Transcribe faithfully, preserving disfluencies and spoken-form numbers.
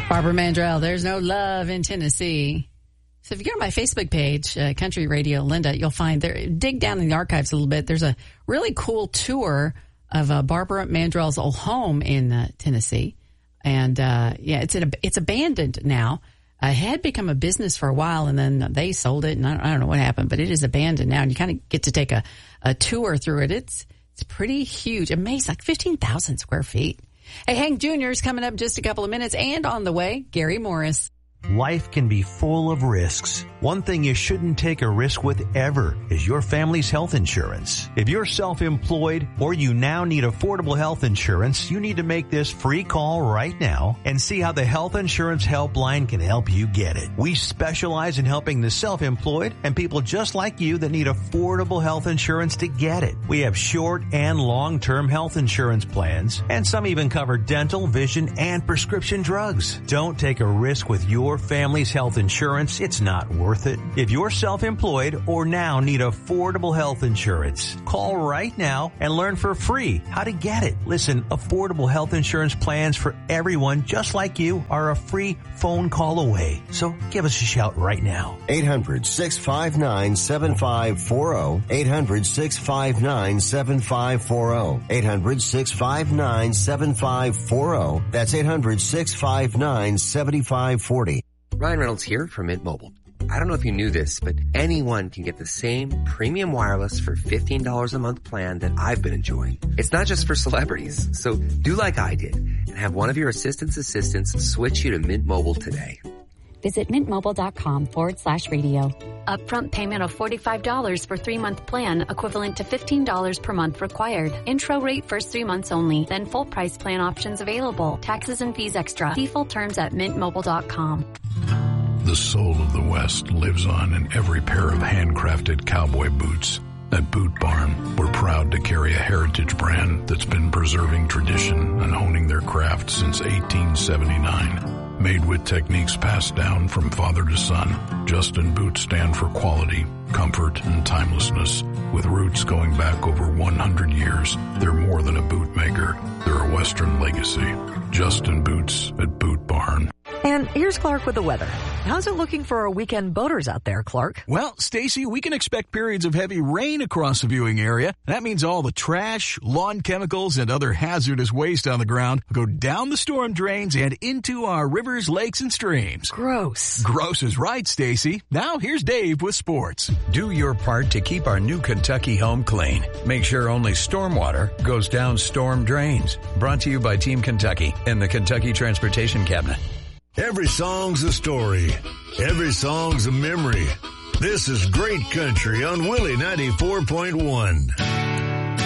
Barbara Mandrell, there's no love in Tennessee. So if you go to my Facebook page, uh, Country Radio Linda, you'll find there, dig down in the archives a little bit. There's a really cool tour of uh, Barbara Mandrell's old home in uh, Tennessee. And, uh, yeah, it's an, it's abandoned now. Uh, it had become a business for a while, and then they sold it, and I don't, I don't know what happened, but it is abandoned now, and you kind of get to take a, a tour through it. It's it's pretty huge. Amazing, like fifteen thousand square feet. Hey, Hank Junior is coming up in just a couple of minutes, and on the way, Gary Morris. Life can be full of risks. One thing you shouldn't take a risk with ever is your family's health insurance. If you're self-employed or you now need affordable health insurance, you need to make this free call right now and see how the Health Insurance Helpline can help you get it. We specialize in helping the self-employed and people just like you that need affordable health insurance to get it. We have short and long-term health insurance plans, and some even cover dental, vision, and prescription drugs. Don't take a risk with your family's health insurance. It's not worth it. If you're self-employed or now need affordable health insurance, call right now and learn for free how to get it. Listen, affordable health insurance plans for everyone just like you are a free phone call away. So give us a shout right now. eight hundred, six five nine, seven five four zero. eight hundred, six five nine, seven five four zero. eight hundred, six five nine, seven five four zero. That's eight hundred, six five nine, seven five four zero. Ryan Reynolds here from Mint Mobile. I don't know if you knew this, but anyone can get the same premium wireless for fifteen dollars a month plan that I've been enjoying. It's not just for celebrities. So do like I did and have one of your assistant's assistants switch you to Mint Mobile today. Visit mintmobile.com forward slash radio. Upfront payment of forty-five dollars for three-month plan, equivalent to fifteen dollars per month required. Intro rate first three months only. Then full price plan options available. Taxes and fees extra. See full terms at mint mobile dot com. The soul of the West lives on in every pair of handcrafted cowboy boots. At Boot Barn, we're proud to carry a heritage brand that's been preserving tradition and honing their craft since eighteen seventy-nine. Made with techniques passed down from father to son, Justin boots stand for quality, comfort, and timelessness. With roots going back over one hundred years, they're more than a boot maker. They're a Western legacy. Justin Boots at Boot Barn. And here's Clark with the weather. How's it looking for our weekend boaters out there, Clark? Well, Stacy, we can expect periods of heavy rain across the viewing area. That means all the trash, lawn chemicals, and other hazardous waste on the ground will go down the storm drains and into our rivers, lakes, and streams. Gross. Gross is right, Stacy. Now here's Dave with sports. Do your part to keep our new Kentucky home clean. Make sure only stormwater goes down storm drains. Brought to you by Team Kentucky and the Kentucky Transportation Cabinet. Every song's a story. Every song's a memory. This is Great Country on Willie ninety-four point one.